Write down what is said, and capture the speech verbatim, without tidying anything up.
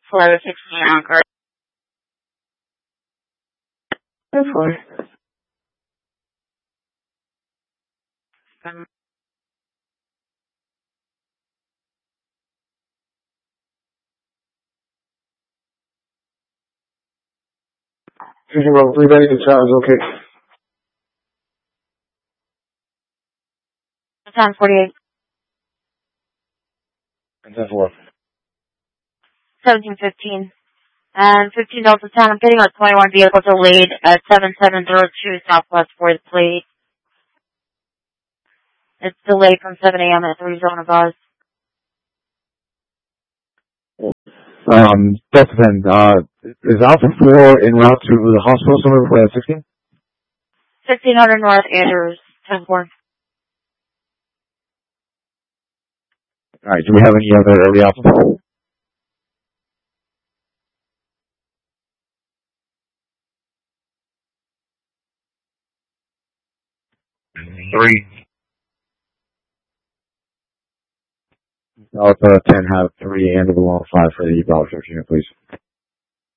Florida sixteen Anchor. Go for it. Um, Fifteen roll three ready, the child is okay. ten forty-eight. And ten four. seventeen fifteen. And fifteen Delta ten, I'm getting a twenty-one vehicle delayed at seven seven zero two Southwest fourth Plate. It's delayed from seven a.m. at three Zona Bus. Um, Delta ten, uh, is Alpha four en route to the hospital somewhere before that sixteen? fifteen hundred North Andrews, ten four. Alright, do we have any other early Alpha? Three. Delta ten have three and the one five for the Bravo unit, please.